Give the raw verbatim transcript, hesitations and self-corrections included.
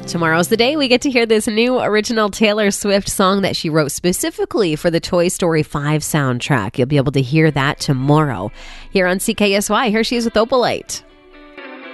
Tomorrow's the day we get to hear this new original Taylor Swift song that she wrote specifically for the Toy Story five soundtrack. You'll be able to hear that tomorrow here on C K S Y. Here she is with Opalite.